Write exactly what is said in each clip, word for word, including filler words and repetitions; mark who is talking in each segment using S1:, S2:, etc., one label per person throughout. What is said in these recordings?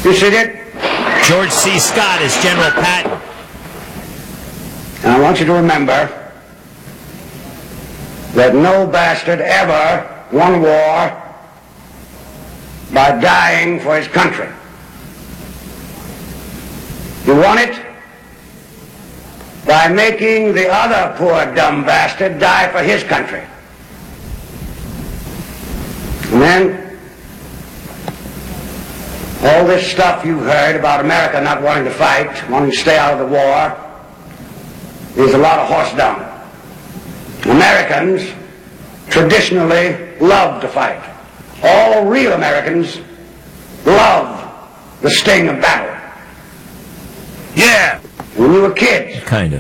S1: You see it?
S2: George C. Scott is General Patton.
S1: And I want you to remember that no bastard ever won war by dying for his country. You won it by making the other poor dumb bastard die for his country. And then all this stuff you've heard about America not wanting to fight, wanting to stay out of the war, is a lot of horse dung. Americans traditionally love to fight. All real Americans love the sting of battle.
S2: Yeah.
S1: When you were kids,
S2: Kinda.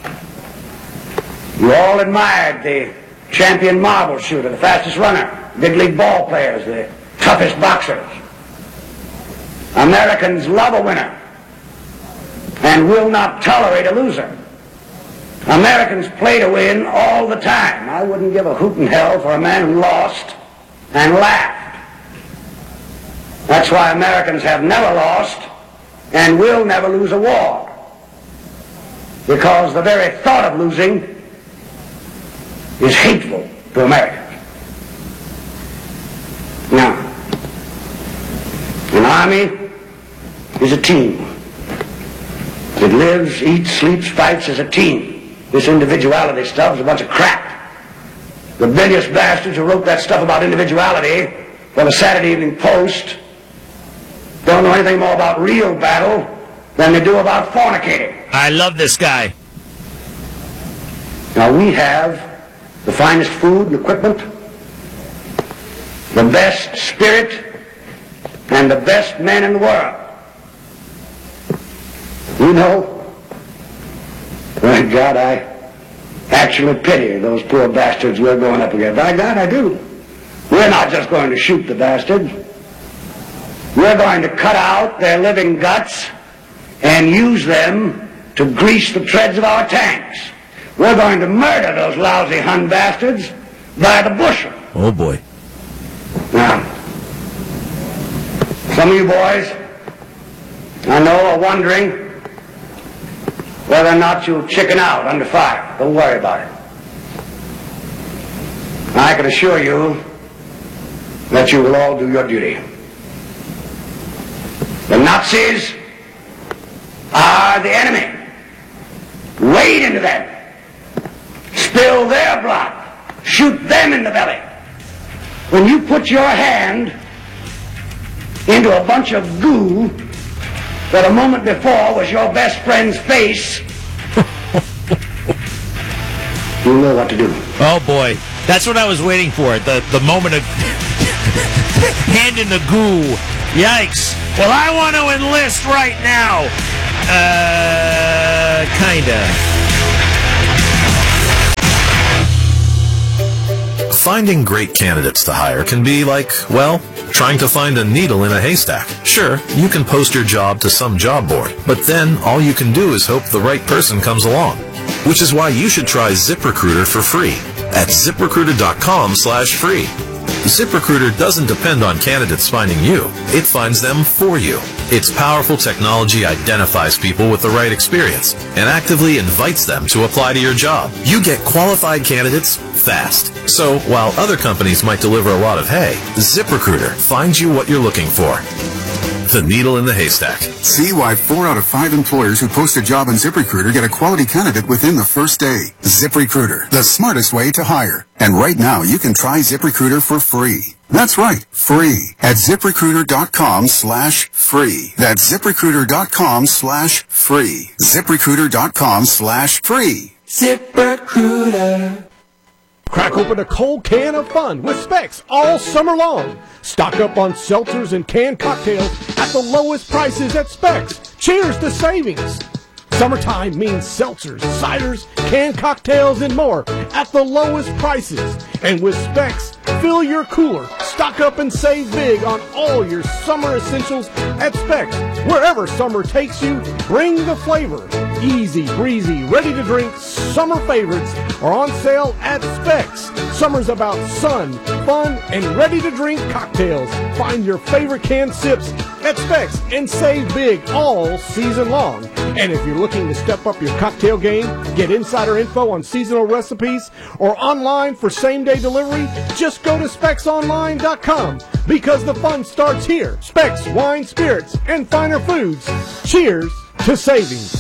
S1: you all admired the champion marble shooter, the fastest runner, big league ball players, the toughest boxers. Americans love a winner and will not tolerate a loser. Americans play to win all the time. I wouldn't give a hoot in hell for a man who lost and laughed. That's why Americans have never lost and will never lose a war. Because the very thought of losing is hateful to Americans. Now, an army is a team. It lives, eats, sleeps, fights as a team. This individuality stuff is a bunch of crap. The bilious bastards who wrote that stuff about individuality for the Saturday Evening Post don't know anything more about real battle than they do about fornicating.
S2: I love this guy.
S1: Now we have the finest food and equipment, the best spirit, and the best men in the world. You know, by God, I actually pity those poor bastards we're going up against. By God, I do. We're not just going to shoot the bastards. We're going to cut out their living guts and use them to grease the treads of our tanks. We're going to murder those lousy Hun bastards by the bushel.
S2: Oh, boy.
S1: Now, some of you boys, I know, are wondering whether or not you'll chicken out under fire. Don't worry about it. I can assure you that you will all do your duty. The Nazis are the enemy. Wade into them. Spill their blood. Shoot them in the belly. When you put your hand into a bunch of goo that a moment before was your best friend's face, you know what to do.
S2: Oh, boy. That's what I was waiting for. The, the moment of hand in the goo. Yikes. Well, I want to enlist right now. Uh, kinda.
S3: Finding great candidates to hire can be like, well, trying to find a needle in a haystack. Sure, you can post your job to some job board, but then all you can do is hope the right person comes along. Which is why you should try ZipRecruiter for free at ZipRecruiter.com slash free. ZipRecruiter doesn't depend on candidates finding you. It finds them for you. Its powerful technology identifies people with the right experience and actively invites them to apply to your job. You get qualified candidates fast. So while other companies might deliver a lot of hay, ZipRecruiter finds you what you're looking for. The needle in the haystack.
S4: See why four out of five employers who post a job on ZipRecruiter get a quality candidate within the first day. ZipRecruiter, the smartest way to hire. And right now, you can try ZipRecruiter for free. That's right, free. At ZipRecruiter.com slash free. That's ZipRecruiter.com slash free. ZipRecruiter.com slash free.
S5: ZipRecruiter. Crack open a cold can of fun with Specs all summer long. Stock up on seltzers and canned cocktails at the lowest prices at Specs. Cheers to savings. Summertime means seltzers, ciders, canned cocktails, and more at the lowest prices. And with Specs, fill your cooler, stock up and save big on all your summer essentials at Specs. Wherever summer takes you, bring the flavor. Easy, breezy, ready to drink summer favorites are on sale at Specs. Summer's about sun, fun and ready-to-drink cocktails. Find your favorite canned sips at Specs and save big all season long. And if you're looking to step up your cocktail game, get insider info on seasonal recipes, or online for same-day delivery, just go to specs online dot com, because the fun starts here. Specs Wine, Spirits, and Finer Foods. Cheers to savings.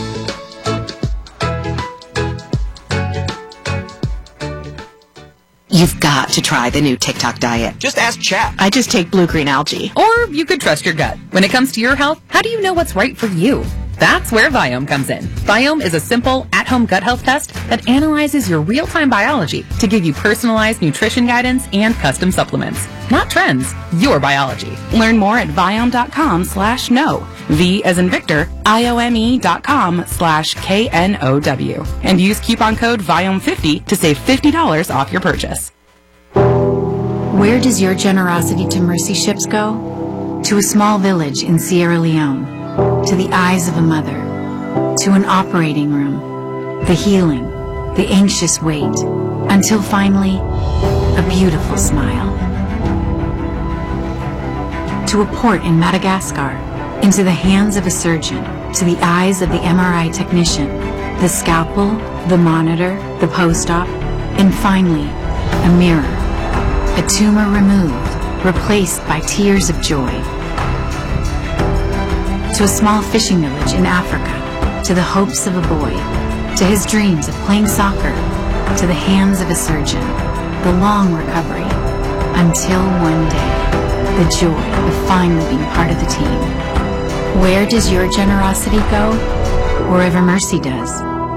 S6: You've got to try the new TikTok diet.
S7: Just ask Chat.
S6: I just take blue-green algae.
S8: Or you could trust your gut. When it comes to your health, how do you know what's right for you? That's where Viome comes in. Viome is a simple, at-home gut health test that analyzes your real-time biology to give you personalized nutrition guidance and custom supplements. Not trends, your biology.
S9: Learn more at Viome.com slash no. V as in Victor, I-O-M-E dot com slash K N O W. And use coupon code Viome fifty to save fifty dollars off your purchase.
S10: Where does your generosity to mercy ships go? To a small village in Sierra Leone. To the eyes of a mother. To an operating room. The healing. The anxious wait. Until finally, a beautiful smile. To a port in Madagascar. Into the hands of a surgeon, to the eyes of the M R I technician, the scalpel, the monitor, the post-op, and finally, a mirror. A tumor removed, replaced by tears of joy. To a small fishing village in Africa, to the hopes of a boy, to his dreams of playing soccer, to the hands of a surgeon, the long recovery, until one day, the joy of finally being part of the team. Where does your generosity go? Wherever mercy does.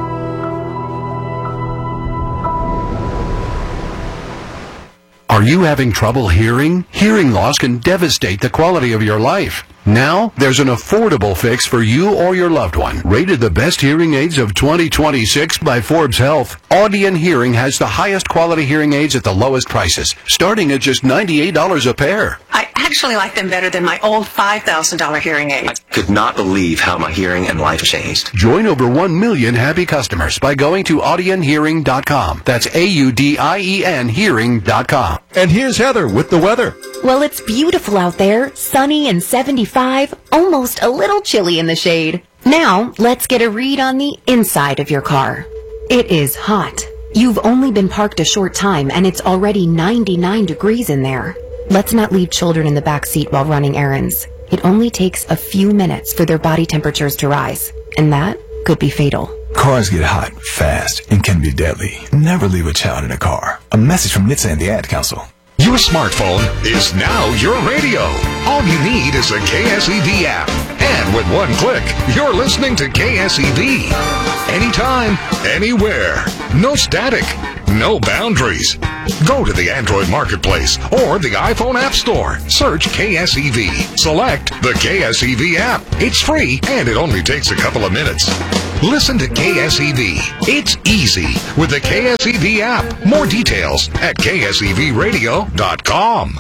S11: Are you having trouble hearing? Hearing loss can devastate the quality of your life. Now, there's an affordable fix for you or your loved one. Rated the best hearing aids of twenty twenty-six by Forbes Health, Audion Hearing has the highest quality hearing aids at the lowest prices, starting at just ninety-eight dollars a pair.
S6: I actually like them better than my old five thousand dollars hearing aids.
S7: I could not believe how my hearing and life changed.
S11: Join over one million happy customers by going to audion hearing dot com. That's A U D I E N hearing dot com.
S12: And here's Heather with the weather.
S13: Well, it's beautiful out there, sunny and seventy-five, almost a little chilly in the shade. Now, let's get a read on the inside of your car. It is hot. You've only been parked a short time and it's already ninety-nine degrees in there. Let's not leave children in the back seat while running errands. It only takes a few minutes for their body temperatures to rise, and that could be fatal.
S14: Cars get hot, fast, and can be deadly. Never leave a child in a car. A message from N H T S A and the Ad Council.
S15: Your smartphone is now your radio. All you need is a K S E V app. And with one click, you're listening to K S E V. Anytime, anywhere. No static. No boundaries. Go to the Android Marketplace or the iPhone App Store. Search K S E V. Select the K S E V app. It's free and it only takes a couple of minutes. Listen to K S E V. It's easy with the K S E V app. More details at K S E V radio dot com.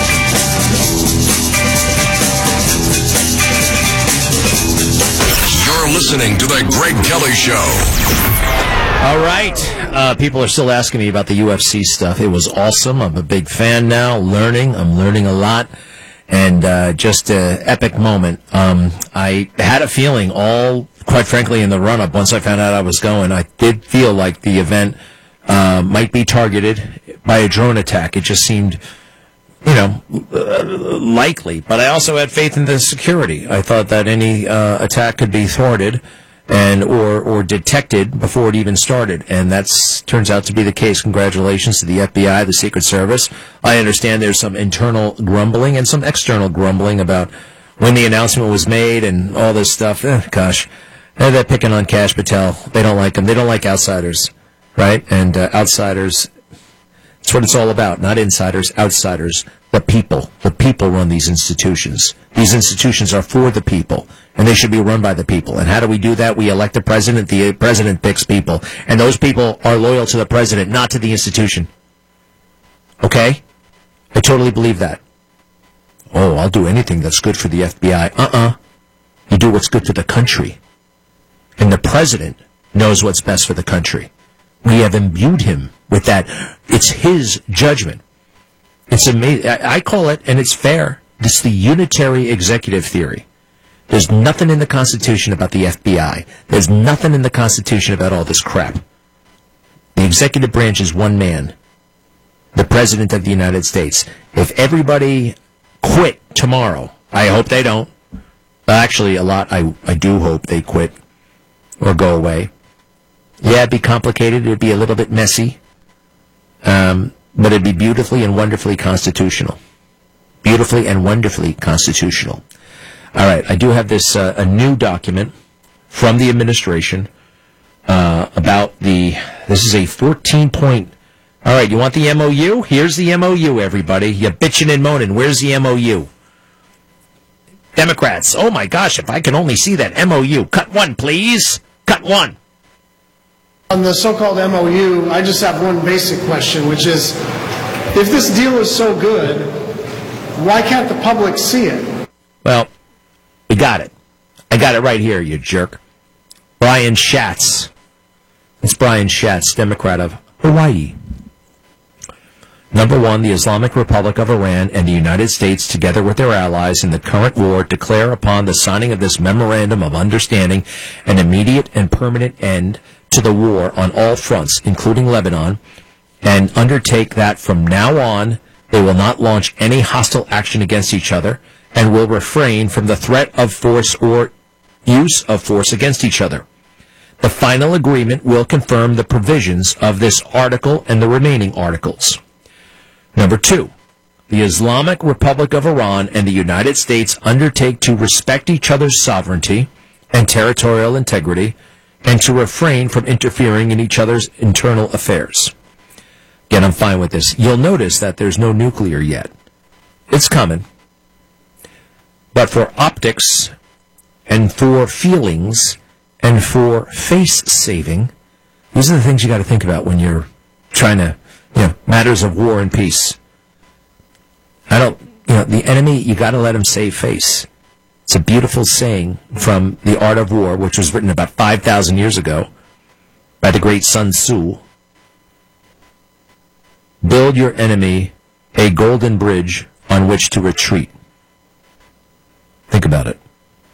S16: You're listening to The Greg Kelly Show.
S2: All right. Uh, people are still asking me about the U F C stuff. It was awesome. I'm a big fan now, learning. I'm learning a lot. And uh, just an epic moment. Um, I had a feeling all, quite frankly, in the run-up, once I found out I was going, I did feel like the event uh, might be targeted by a drone attack. It just seemed, you know, uh, likely. But I also had faith in the security. I thought that any uh, attack could be thwarted and or or detected before it even started, and that's turns out to be the case. Congratulations to the F B I, the Secret Service. I understand there's some internal grumbling and some external grumbling about when the announcement was made and all this stuff. Eh, gosh, eh, they're picking on Kash Patel. They don't like him. They don't like outsiders, right? And uh, outsiders, that's what it's all about. Not insiders, outsiders. The people. The people run these institutions. These institutions are for the people, and they should be run by the people. And how do we do that? We elect a president. The president picks people, and those people are loyal to the president, not to the institution. Okay? I totally believe that. Oh, I'll do anything that's good for the F B I. Uh-uh. You do what's good for the country. And the president knows what's best for the country. We have imbued him with that. It's his judgment. It's amazing. I, I call it, and it's fair, it's the unitary executive theory. There's nothing in the Constitution about the F B I. There's nothing in the Constitution about all this crap. The executive branch is one man, the President of the United States. If everybody quit tomorrow, I hope they don't. Actually, a lot, I, I do hope they quit or go away. Yeah, it'd be complicated. It'd be a little bit messy. Um, but it'd be beautifully and wonderfully constitutional. Beautifully and wonderfully constitutional. All right, I do have this, uh, a new document from the administration uh, about the, this is a fourteen point, all right, you want the M O U? Here's the M O U, everybody. You're bitching and moaning. Where's the M O U? Democrats, oh my gosh, if I can only see that M O U. Cut one, please. Cut one.
S17: On the so-called M O U, I just have one basic question, which is, if this deal is so good, why can't the public see it?
S2: Well, we got it. I got it right here, you jerk. Brian Schatz. It's Brian Schatz, Democrat of Hawaii. Number one, the Islamic Republic of Iran and the United States, together with their allies in the current war, declare upon the signing of this memorandum of understanding an immediate and permanent end to the war on all fronts, including Lebanon, and undertake that from now on they will not launch any hostile action against each other and will refrain from the threat of force or use of force against each other. The final agreement will confirm the provisions of this article and the remaining articles. Number two, the Islamic Republic of Iran and the United States undertake to respect each other's sovereignty and territorial integrity and to refrain from interfering in each other's internal affairs. Again, I'm fine with this. You'll notice that there's no nuclear yet. It's coming. But for optics and for feelings and for face saving, these are the things you got to think about when you're trying to, you know, matters of war and peace. I don't, you know, the enemy, you got to let him save face. It's a beautiful saying from The Art of War, which was written about five thousand years ago by the great Sun Tzu. Build your enemy a golden bridge on which to retreat. Think about it.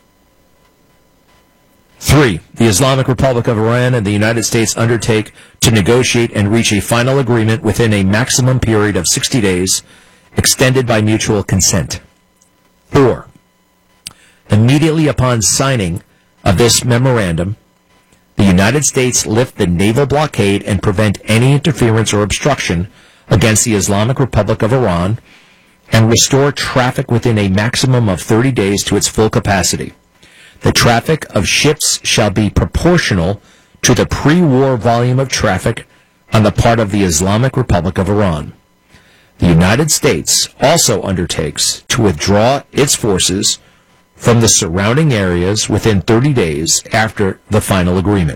S2: Three, the Islamic Republic of Iran and the United States undertake to negotiate and reach a final agreement within a maximum period of sixty days, extended by mutual consent. Four, immediately upon signing of this memorandum, the United States lift the naval blockade and prevent any interference or obstruction against the Islamic Republic of Iran and restore traffic within a maximum of thirty days to its full capacity. The traffic of ships shall be proportional to the pre-war volume of traffic on the part of the Islamic Republic of Iran. The United States also undertakes to withdraw its forces from the surrounding areas within thirty days after the final agreement.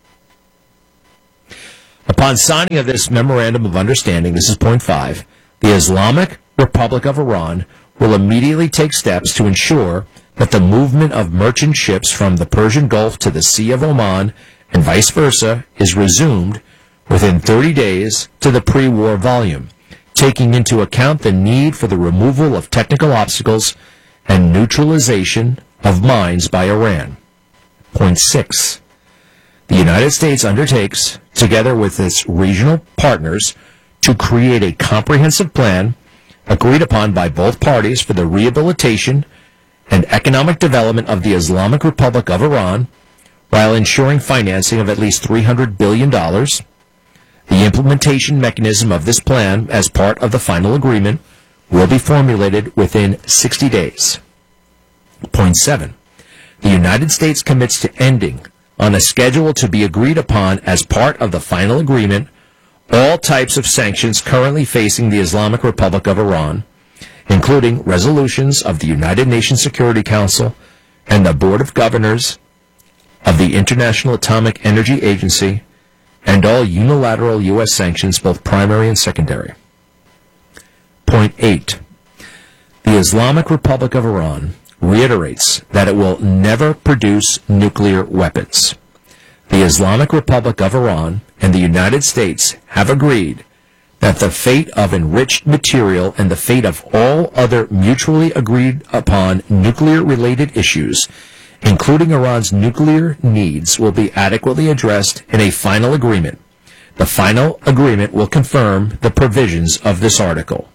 S2: Upon signing of this memorandum of understanding, this is point five, the Islamic Republic of Iran will immediately take steps to ensure that the movement of merchant ships from the Persian Gulf to the Sea of Oman and vice versa is resumed within thirty days to the pre-war volume, taking into account the need for the removal of technical obstacles and neutralization of mines by Iran. Point six. The United States undertakes, together with its regional partners, to create a comprehensive plan agreed upon by both parties for the rehabilitation and economic development of the Islamic Republic of Iran, while ensuring financing of at least three hundred billion dollars. The implementation mechanism of this plan, as part of the final agreement, will be formulated within sixty days. Point seven. The United States commits to ending, on a schedule to be agreed upon as part of the final agreement, all types of sanctions currently facing the Islamic Republic of Iran, including resolutions of the United Nations Security Council and the Board of Governors of the International Atomic Energy Agency, and all unilateral U S sanctions, both primary and secondary. Point eight. The Islamic Republic of Iran reiterates that it will never produce nuclear weapons. The Islamic Republic of Iran and the United States have agreed that the fate of enriched material and the fate of all other mutually agreed upon nuclear-related issues, including Iran's nuclear needs, will be adequately addressed in a final agreement. The final agreement will confirm the provisions of this article.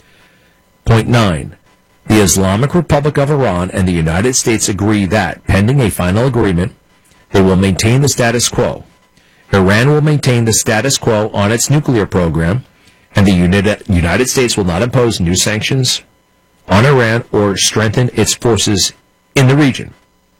S2: Point nine. The Islamic Republic of Iran and the United States agree that, pending a final agreement, they will maintain the status quo. Iran will maintain the status quo on its nuclear program, and the United States will not impose new sanctions on Iran or strengthen its forces in the region.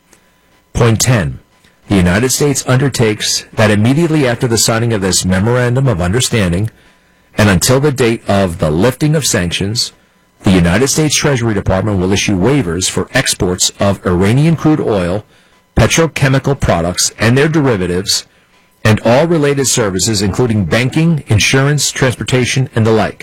S2: Point ten. The United States undertakes that immediately after the signing of this Memorandum of Understanding, and until the date of the lifting of sanctions, the United States Treasury Department will issue waivers for exports of Iranian crude oil, petrochemical products, and their derivatives, and all related services, including banking, insurance, transportation, and the like.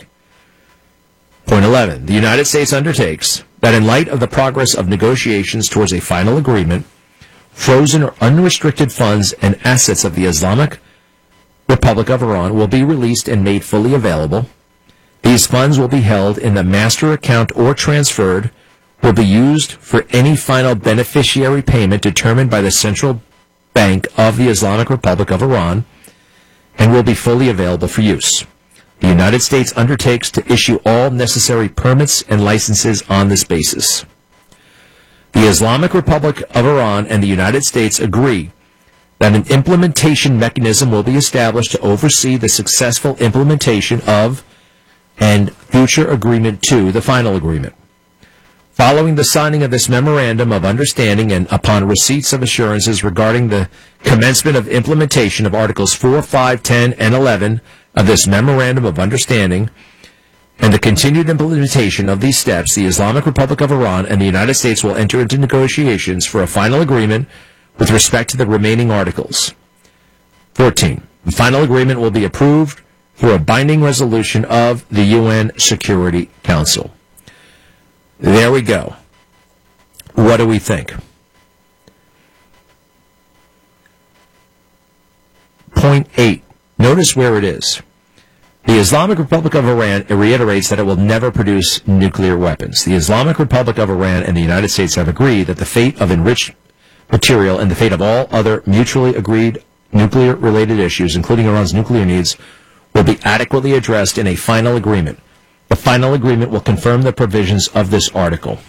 S2: Point eleven. The United States undertakes that in light of the progress of negotiations towards a final agreement, frozen or unrestricted funds and assets of the Islamic Republic of Iran will be released and made fully available. These funds will be held in the master account or transferred, will be used for any final beneficiary payment determined by the Central Bank of the Islamic Republic of Iran, and will be fully available for use. The United States undertakes to issue all necessary permits and licenses on this basis. The Islamic Republic of Iran and the United States agree that an implementation mechanism will be established to oversee the successful implementation of and future agreement to the final agreement. Following the signing of this Memorandum of Understanding and upon receipts of assurances regarding the commencement of implementation of Articles four, five, ten, and eleven of this Memorandum of Understanding, and the continued implementation of these steps, the Islamic Republic of Iran and the United States will enter into negotiations for a final agreement with respect to the remaining articles. fourteen. The final agreement will be approved through a binding resolution of the U N Security Council. There we go. What do we think? Point eight. Notice where it is. The Islamic Republic of Iran reiterates that it will never produce nuclear weapons. The Islamic Republic of Iran and the United States have agreed that the fate of enriched material and the fate of all other mutually agreed nuclear-related issues, including Iran's nuclear needs, will be adequately addressed in a final agreement. The final agreement will confirm the provisions of this article.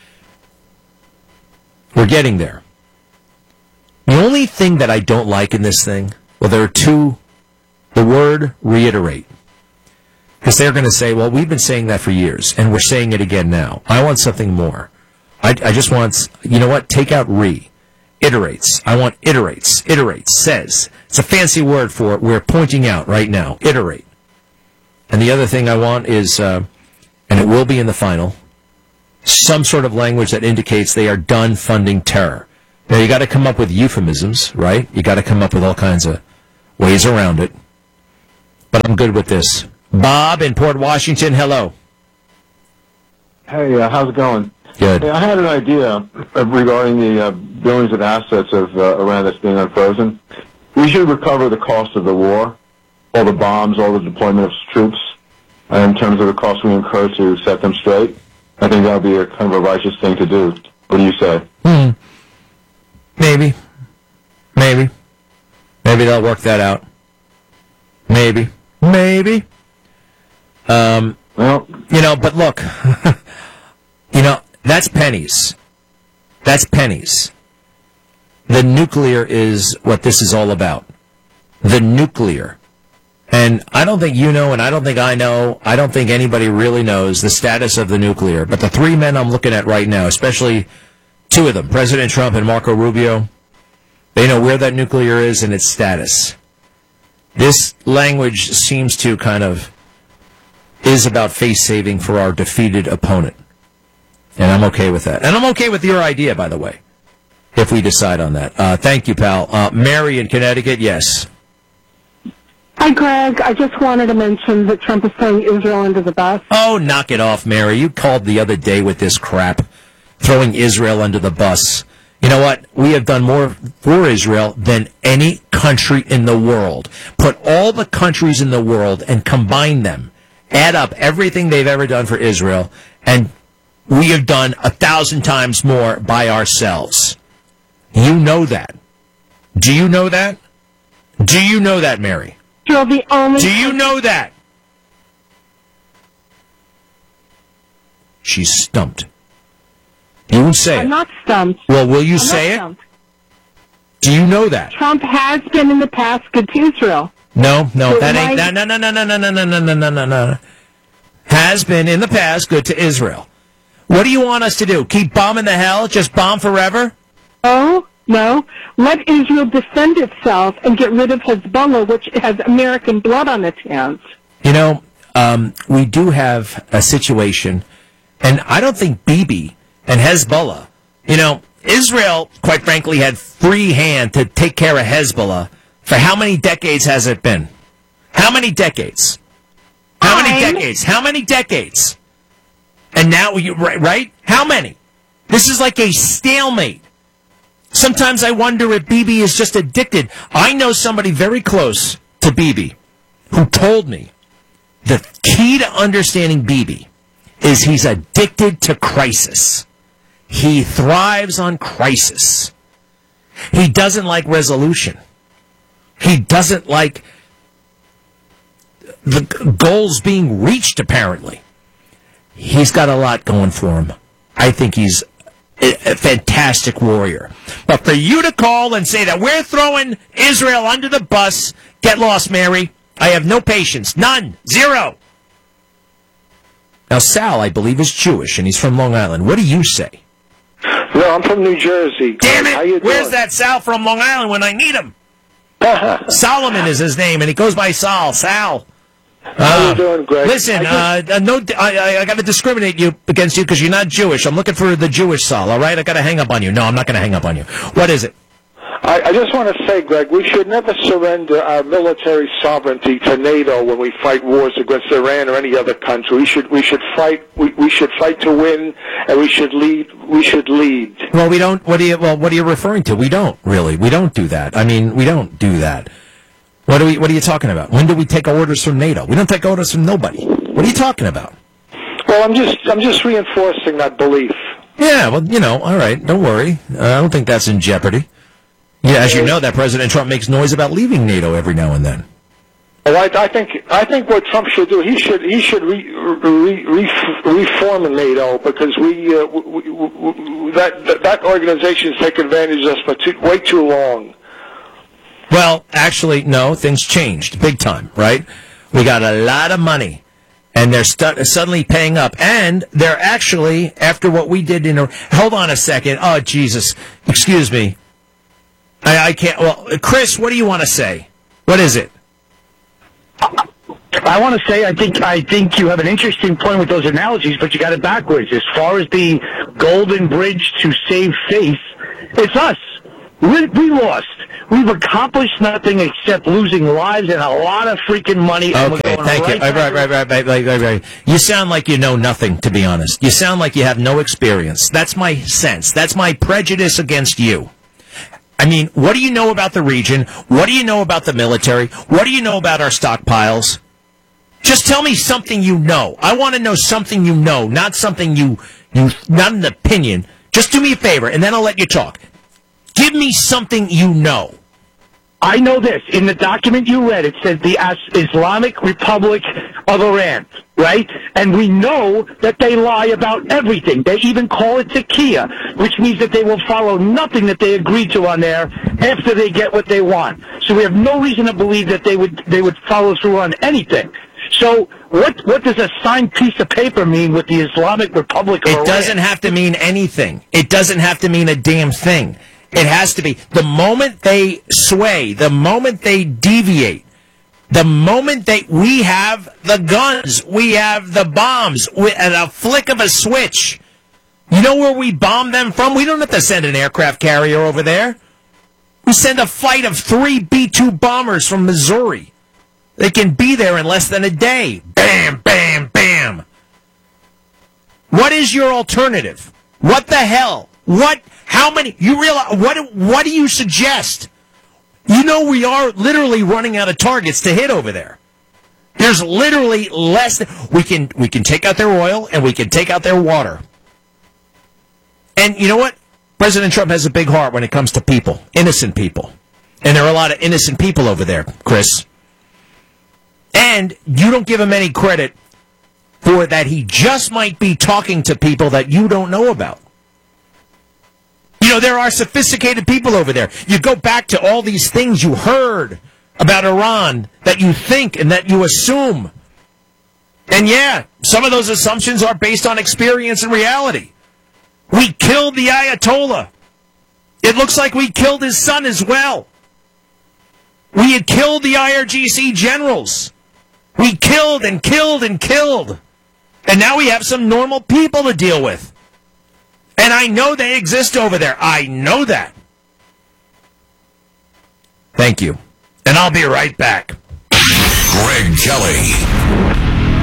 S2: We're getting there. The only thing that I don't like in this thing, well, there are two, the word reiterate. Because they're going to say, well, we've been saying that for years, and we're saying it again now. I want something more. I, I just want, you know what, take out re. Iterates. I want iterates. Iterates. Says. It's a fancy word for it. We're pointing out right now. Iterate. And the other thing I want is, uh, and it will be in the final, some sort of language that indicates they are done funding terror. Now, you got to come up with euphemisms, right? You got to come up with all kinds of ways around it. But I'm good with this. Bob in Port Washington, hello.
S18: Hey, uh, how's it going?
S2: Good.
S18: Hey, I had an idea regarding the uh, billions of assets of uh, Iran that's being unfrozen. We should recover the cost of the war, all the bombs, all the deployment of troops, uh, in terms of the cost we incur to set them straight. I think that would be a kind of a righteous thing to do. What do you say?
S2: Hmm. Maybe. Maybe. Maybe they'll work that out. Maybe. Maybe. Um,
S18: well,
S2: you know, but look, you know, that's pennies. That's pennies. The nuclear is what this is all about. The nuclear. And I don't think you know, and I don't think I know, I don't think anybody really knows the status of the nuclear. But the three men I'm looking at right now, especially two of them, President Trump and Marco Rubio, they know where that nuclear is and its status. This language seems to kind of is about face saving for our defeated opponent. And I'm okay with that. And I'm okay with your idea, by the way, if we decide on that. Uh, thank you, pal. Uh, Mary in Connecticut, yes.
S19: Hi, Greg. I just wanted to mention that Trump is throwing Israel under the bus.
S2: Oh, knock it off, Mary. You called the other day with this crap, throwing Israel under the bus. You know what? We have done more for Israel than any country in the world. Put all the countries in the world and combine them. Add up everything they've ever done for Israel, and we have done a thousand times more by ourselves. You know that. Do you know that? Do you know that, Mary?
S19: You're the only.
S2: Do you know that? She's stumped. You won't say
S19: I'm
S2: it.
S19: not stumped.
S2: Well, will you
S19: I'm
S2: say
S19: not
S2: it?
S19: stumped.
S2: Do you know that?
S19: Trump has been in the past good to Israel.
S2: No, no,
S19: So
S2: that ain't.
S19: why-
S2: No, no, no, no, no, no, no, no, no, no, no, no. Has been in the past good to Israel. What do you want us to do? Keep bombing the hell? Just bomb forever?
S19: Oh, no. Let Israel defend itself and get rid of Hezbollah, which has American blood on its hands.
S2: You know, um, we do have a situation, and I don't think Bibi and Hezbollah, you know, Israel, quite frankly, had free hand to take care of Hezbollah. For how many decades has it been? How many decades? How many
S19: Fine.
S2: decades? How many decades? And now, you right, right? How many? This is like a stalemate. Sometimes I wonder if Bibi is just addicted. I know somebody very close to Bibi who told me the key to understanding Bibi is he's addicted to crisis. He thrives on crisis. He doesn't like resolution. He doesn't like the goals being reached, apparently. He's got a lot going for him. I think he's a fantastic warrior. But for you to call and say that we're throwing Israel under the bus, get lost, Mary. I have no patience. None. Zero. Now, Sal, I believe, is Jewish, and he's from Long Island. What do you say?
S20: No, I'm from New Jersey.
S2: Damn it!
S20: How you
S2: Where's
S20: doing?
S2: that Sal from Long Island when I need him? Solomon is his name, and he goes by Sal. Sal.
S20: How you doing, Greg?
S2: Listen,
S20: I
S2: uh, uh, no, I, I, I got to discriminate you against you because you're not Jewish. I'm looking for the Jewish Sal. All right, I got to hang up on you. No, I'm not going to hang up on you. What is it?
S20: I, I just want to say, Greg, we should never surrender our military sovereignty to NATO when we fight wars against Iran or any other country. We should we should fight we, we should fight to win, and we should lead. We should lead.
S2: Well, we don't. What do you? Well, what are you referring to? We don't really. We don't do that. I mean, we don't do that. What are we? What are you talking about? When do we take orders from NATO? We don't take orders from nobody. What are you talking about?
S20: Well, I'm just I'm just reinforcing that belief.
S2: Yeah. Well, you know. All right. Don't worry. Uh, I don't think that's in jeopardy. Yeah, as you know, that President Trump makes noise about leaving NATO every now and then.
S20: Well, I, I think I think what Trump should do, he should he should re, re, re, reform NATO because we, uh, we, we that, that that organization has taken advantage of us for too, way too long.
S2: Well, actually, no, things changed big time, right? We got a lot of money, and they're stu- suddenly paying up, and they're actually, after what we did in a... Hold on a second. Oh, Jesus. Excuse me. I, I can't... Well, Chris, what do you want to say? What is it?
S21: I want to say I think I think you have an interesting point with those analogies, but you got it backwards. As far as the golden bridge to save face, it's us. We, we lost. We've accomplished nothing except losing lives and a lot of freaking money. And
S2: Okay,
S21: we're going
S2: thank you.
S21: right
S2: Right, right, right, right, right, right, right. You sound like you know nothing, to be honest. You sound like you have no experience. That's my sense. That's my prejudice against you. I mean, what do you know about the region? What do you know about the military? What do you know about our stockpiles? Just tell me something you know. I want to know something you know, not something you, you, not an opinion. Just do me a favor, and then I'll let you talk. Give me something you know.
S21: I know this. In the document you read, it said the As- Islamic Republic of Iran, right? And we know that they lie about everything. They even call it taqiyya, which means that they will follow nothing that they agreed to on there after they get what they want. So we have no reason to believe that they would they would follow through on anything. So what what does a signed piece of paper mean with the Islamic Republic of Iran?
S2: It doesn't have to mean anything. It doesn't have to mean a damn thing. It has to be. The moment they sway, the moment they deviate, the moment they, we have the guns, we have the bombs, we, at a flick of a switch. You know where we bomb them from? We don't have to send an aircraft carrier over there. We send a flight of three B two bombers from Missouri. They can be there in less than a day. Bam, bam, bam. What is your alternative? What the hell? What? How How many? You realize what? What do you suggest? You know we are literally running out of targets to hit over there. There's literally less. Than, we can we can take out their oil and we can take out their water. And you know what? President Trump has a big heart when it comes to people, innocent people. And there are a lot of innocent people over there, Chris. And you don't give him any credit for that. He just might be talking to people that you don't know about. You know, there are sophisticated people over there. You go back to all these things you heard about Iran that you think and that you assume. And yeah, some of those assumptions are based on experience and reality. We killed the Ayatollah. It looks like we killed his son as well. We had killed the I R G C generals. We killed and killed and killed. And now we have some normal people to deal with. And I know they exist over there. I know that. Thank you. And I'll be right back.
S16: Greg Kelly.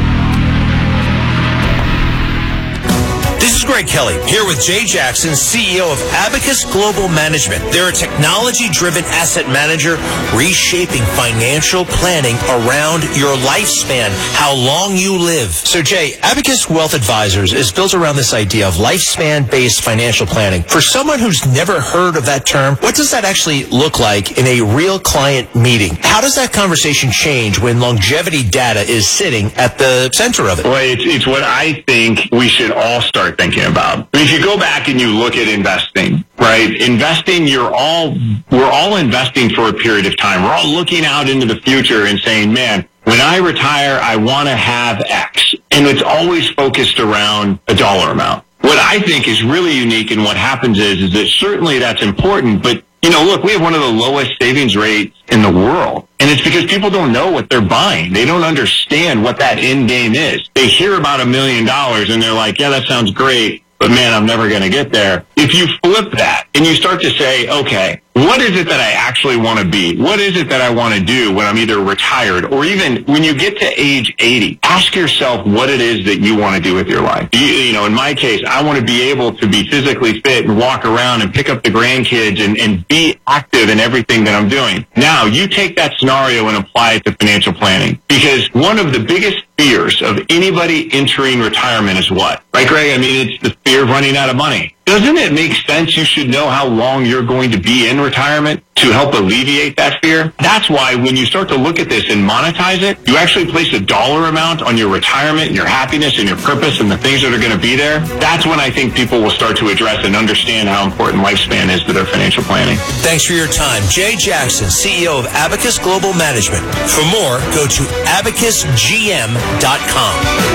S1: This is Greg Kelly, here with Jay Jackson, C E O of Abacus Global Management. They're a technology-driven asset manager reshaping financial planning around your lifespan, how long you live. So, Jay, Abacus Wealth Advisors is built around this idea of lifespan-based financial planning. For someone who's never heard of that term, what does that actually look like in a real client meeting? How does that conversation change when longevity data is sitting at the center of it?
S22: Well, it's, it's what I think we should all start thinking about. I mean, if you go back and you look at investing, right? Investing, you're all, we're all investing for a period of time. We're all looking out into the future and saying, man, when I retire, I want to have X. And it's always focused around a dollar amount. What I think is really unique and what happens is, is that certainly that's important, but you know, look, we have one of the lowest savings rates in the world. And it's because people don't know what they're buying. They don't understand what that end game is. They hear about a million dollars and they're like, yeah, that sounds great, but man, I'm never going to get there. If you flip that and you start to say, okay, what is it that I actually want to be? What is it that I want to do when I'm either retired or even when you get to age eighty? Ask yourself what it is that you want to do with your life. You, you know, in my case, I want to be able to be physically fit and walk around and pick up the grandkids and, and be active in everything that I'm doing. Now, you take that scenario and apply it to financial planning, because one of the biggest fears of anybody entering retirement is what? Right, Greg? I mean, it's the fear of running out of money. Doesn't it make sense you should know how long you're going to be in retirement to help alleviate that fear? That's why when you start to look at this and monetize it, you actually place a dollar amount on your retirement and your happiness and your purpose and the things that are going to be there. That's when I think people will start to address and understand how important lifespan is to their financial planning.
S1: Thanks for your time. Jay Jackson, C E O of Abacus Global Management. For more, go to abacus g m dot com.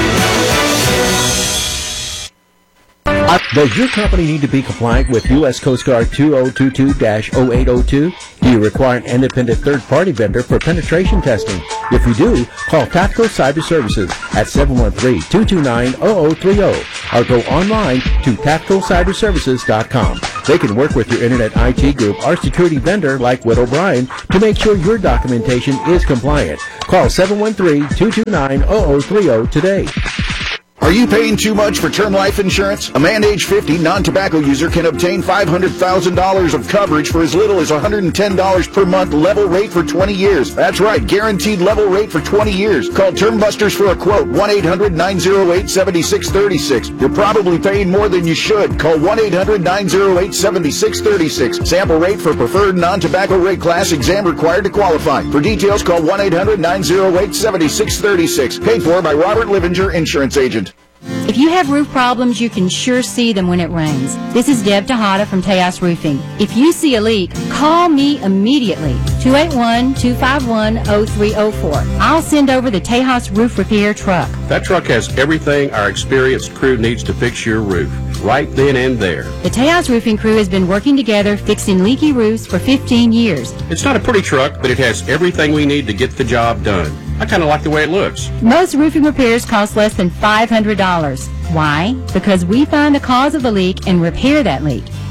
S5: Does your company need to be compliant with U S Coast Guard two oh two two dash oh eight oh two? Do you require an independent third-party vendor for penetration testing? If you do, call Tactical Cyber Services at seven one three, two two nine, zero zero three zero or go online to tactical cyber services dot com. They can work with your Internet I T group or security vendor like Witt O'Brien to make sure your documentation is compliant. Call seven one three, two two nine, zero zero three zero today.
S23: Are you paying too much for term life insurance? A man age fifty non-tobacco user can obtain five hundred thousand dollars of coverage for as little as one hundred ten dollars per month, level rate for twenty years. That's right, guaranteed level rate for twenty years. Call Term Busters for a quote, one eight hundred, nine oh eight, seven six three six. You're probably paying more than you should. Call one eight hundred, nine oh eight, seven six three six. Sample rate for preferred non-tobacco rate class, exam required to qualify. For details, call one eight hundred, nine oh eight, seven six three six. Paid for by Robert Livinger, Insurance Agent.
S24: If you have roof problems, you can sure see them when it rains. This is Deb Tejada from Tejas Roofing. If you see a leak, call me immediately, two eight one, two five one, zero three zero four. I'll send over the Tejas Roof Repair truck.
S12: That truck has everything our experienced crew needs to fix your roof, right then and there.
S24: The Tejas Roofing crew has been working together fixing leaky roofs for fifteen years.
S12: It's not a pretty truck, but it has everything we need to get the job done. I kind of like the way it looks.
S24: Most roofing repairs cost less than five hundred dollars. Why? Because we find the cause of the leak and repair that leak.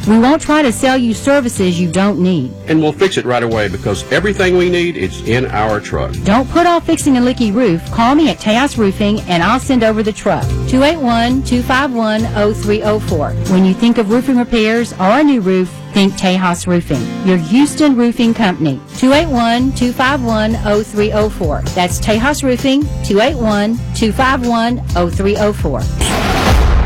S24: We won't try to sell you services you don't need.
S12: And we'll fix it right away because everything we need is in our truck.
S24: Don't put off fixing a leaky roof. Call me at Tejas Roofing and I'll send over the truck. two eight one, two five one, zero three zero four. When you think of roofing repairs or a new roof, think Tejas Roofing, your Houston roofing company. two eight one, two five one, zero three zero four. That's Tejas Roofing, two eight one, two five one, zero three zero four.